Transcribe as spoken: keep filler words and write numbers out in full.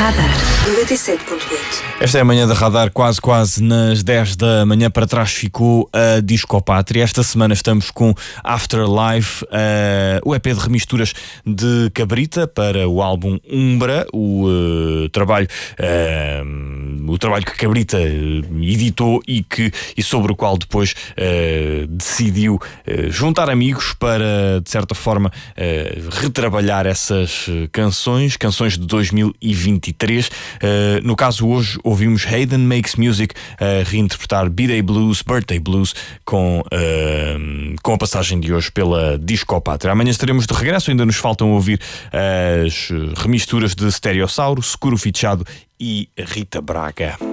Radar noventa e sete ponto oito. Esta é a manhã da Radar, quase quase nas dez da manhã. Para trás ficou a Discopátria. Esta semana estamos com Afterlife, uh, o E P de remisturas de Cabrita para o álbum Umbra, o uh, trabalho uh, o trabalho que Cabrita editou e, que, e sobre o qual depois uh, decidiu uh, juntar amigos para, de certa forma, uh, retrabalhar essas canções, canções de dois mil e vinte e três. Uh, no caso, hoje ouvimos Hayden Makes Music a reinterpretar B-Day Blues, Birthday Blues, com, uh, com a passagem de hoje pela Discopátria. Amanhã estaremos de regresso, ainda nos faltam ouvir as remisturas de Stereossauro, Seguro Fichado e Rita Braga.